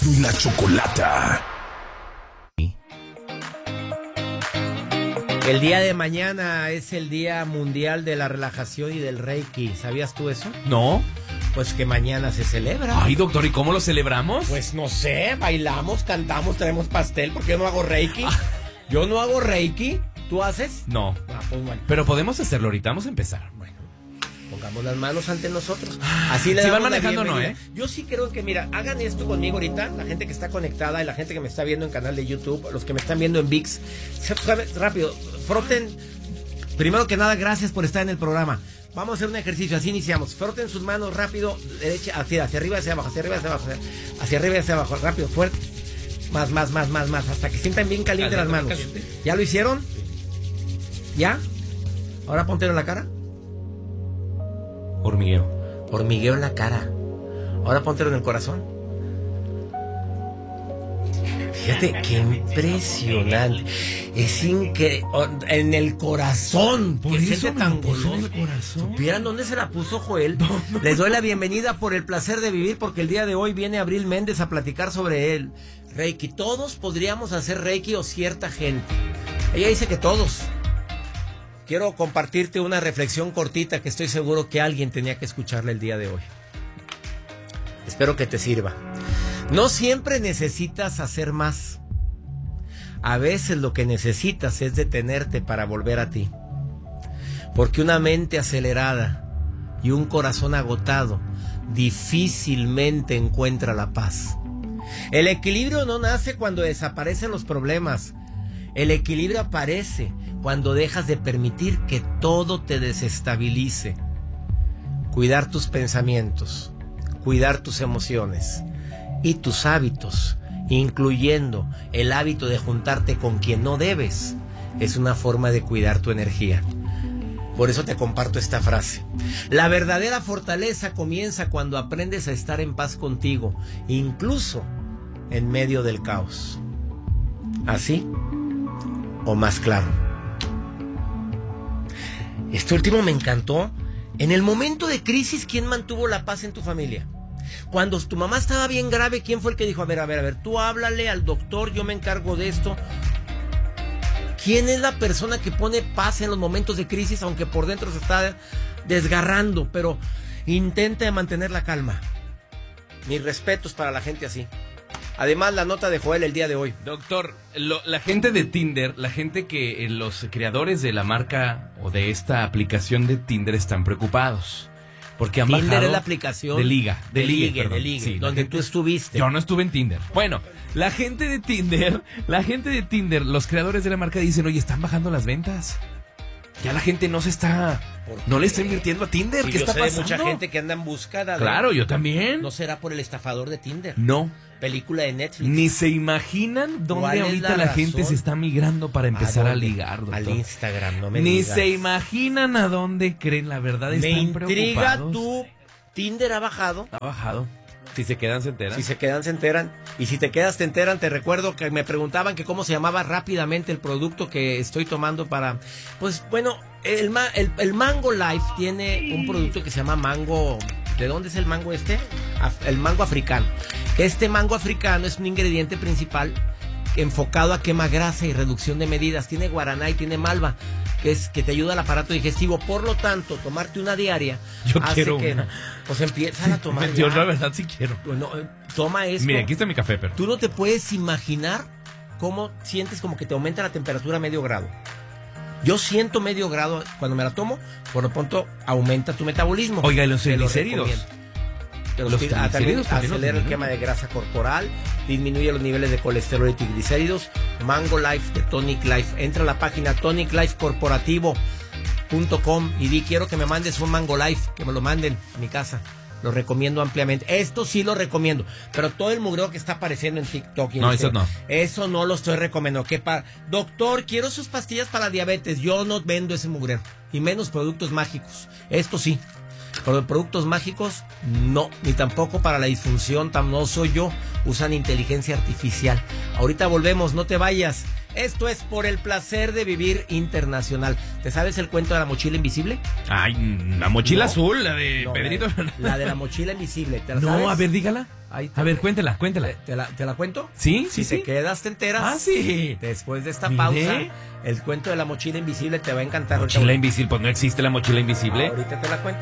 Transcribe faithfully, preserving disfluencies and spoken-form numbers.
Erasmo y la Chocolata. El día de mañana es el Día Mundial de la Relajación y del Reiki. ¿Sabías tú eso? No. Pues que mañana se celebra. Ay, doctor, ¿y cómo lo celebramos? Pues no sé, bailamos, cantamos, traemos pastel, porque yo no hago Reiki. Ah. Yo no hago Reiki. ¿Tú haces? No. Ah, pues bueno. Pero podemos hacerlo ahorita, vamos a empezar. Bueno, pongamos las manos ante nosotros. Así le si damos van manejando, la no, ¿eh? Yo sí creo que, mira, hagan esto conmigo ahorita, la gente que está conectada y la gente que me está viendo en canal de YouTube, los que me están viendo en ViX. Rápido, froten. Primero que nada, gracias por estar en el programa. Vamos a hacer un ejercicio, así iniciamos. Froten sus manos rápido, derecha, hacia, hacia arriba, hacia abajo, hacia arriba, hacia abajo, hacia arriba, hacia abajo, rápido, fuerte. Más, más, más, más, más, hasta que sientan bien calientes las manos. Caliente. ¿Ya lo hicieron? ¿Ya? Ahora póntelo en la cara. Hormigueo. Hormigueo en la cara. Ahora póntelo en el corazón. Fíjate qué impresionante. Es increíble. En el corazón. Por eso tan goloso. En el corazón. ¿Supieran dónde se la puso Joel? No, no. Les doy la bienvenida por el placer de vivir, porque el día de hoy viene Abril Méndez a platicar sobre él. Reiki. Todos podríamos hacer Reiki o cierta gente. Ella dice que todos. Quiero compartirte una reflexión cortita que estoy seguro que alguien tenía que escucharla el día de hoy. Espero que te sirva. No siempre necesitas hacer más. A veces lo que necesitas es detenerte para volver a ti. Porque una mente acelerada y un corazón agotado difícilmente encuentra la paz. El equilibrio no nace cuando desaparecen los problemas. El equilibrio aparece cuando dejas de permitir que todo te desestabilice. Cuidar tus pensamientos, cuidar tus emociones y tus hábitos, incluyendo el hábito de juntarte con quien no debes, es una forma de cuidar tu energía. Por eso te comparto esta frase. La verdadera fortaleza comienza cuando aprendes a estar en paz contigo, incluso en medio del caos. ¿Así o más claro? Este último me encantó. En el momento de crisis, ¿quién mantuvo la paz en tu familia? Cuando tu mamá estaba bien grave, ¿quién fue el que dijo, a ver, a ver, a ver, tú háblale al doctor, yo me encargo de esto? ¿Quién es la persona que pone paz en los momentos de crisis, aunque por dentro se está desgarrando, pero intenta mantener la calma? Mis respetos para la gente así. Además, la nota de Joel el día de hoy. Doctor, lo, la gente de Tinder, la gente que eh, los creadores de la marca o de esta aplicación de Tinder están preocupados. Porque han Tinder bajado es la aplicación de liga, de, de ligue, ligue, perdón. de ligue, Sí, donde gente, tú estuviste. Yo no estuve en Tinder. Bueno, la gente de Tinder, la gente de Tinder, los creadores de la marca dicen, oye, están bajando las ventas. Ya la gente no se está, no le está invirtiendo a Tinder. Sí, ¿Qué yo está sé pasando? de mucha gente que anda en búsqueda de... Claro, yo también. ¿No será por el estafador de Tinder? No. Película de Netflix. Ni se imaginan dónde ahorita la, la gente se está migrando para empezar a, a ligar, doctor. Al Instagram, no me Ni digas. se imaginan a dónde creen, la verdad están me intriga preocupados. tu Tinder ha bajado. Ha bajado. Si se quedan, se enteran. Si se quedan, se enteran. Y si te quedas, te enteran. Te recuerdo que me preguntaban que cómo se llamaba rápidamente el producto que estoy tomando para... Pues bueno, el, el, el Mango Life tiene un producto que se llama Mango... ¿De dónde es el mango este? El mango africano. Este mango africano es un ingrediente principal enfocado a quema grasa y reducción de medidas. Tiene guaraná y tiene malva, que es que te ayuda al aparato digestivo. Por lo tanto, tomarte una diaria Yo hace quiero que... una. Pues empieza a tomar. Yo ya. la verdad sí quiero. Bueno, toma esto. Mira, aquí está mi café, pero... Tú no te puedes imaginar cómo sientes como que te aumenta la temperatura a medio grado. Yo siento medio grado cuando me la tomo, por lo pronto aumenta tu metabolismo. Oiga, ¿y los triglicéridos? Los, los triglicéridos también acelera el ¿no? quema de grasa corporal, disminuye los niveles de colesterol y triglicéridos. Mango Life de Tonic Life. Entra a la página tonic life corporativo punto com y di, quiero que me mandes un Mango Life, que me lo manden a mi casa. Lo recomiendo ampliamente. Esto sí lo recomiendo. Pero todo el mugreo que está apareciendo en TikTok. Y no, este, eso no. Eso no lo estoy recomendando. ¿Qué pa- Doctor, quiero sus pastillas para diabetes. Yo no vendo ese mugreo. Y menos productos mágicos. Esto sí. Pero productos mágicos, no. Ni tampoco para la disfunción. Tam, no soy yo. Usan inteligencia artificial. Ahorita volvemos. No te vayas. Esto es Por el Placer de Vivir Internacional. ¿Te sabes el cuento de la mochila invisible? Ay, la mochila No. azul, la de No, Pedrito. La, la de la mochila invisible. ¿Te la No, sabes? a ver, dígala. Ahí te- A ver, cuéntela, cuéntela. ¿Te, te la, ¿Te la cuento? Sí, Si sí, te sí. quedas, te enteras. Ah, sí. Después de esta Mire. pausa, el cuento de la mochila invisible te va a encantar. Ahorita- Mochila invisible, pues no existe la mochila invisible. Ahorita te la cuento.